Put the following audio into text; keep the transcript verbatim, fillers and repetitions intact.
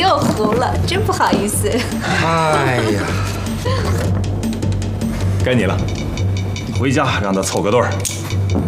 又糊了，真不好意思。 哎呀， 该你了，你回家让他凑个对儿。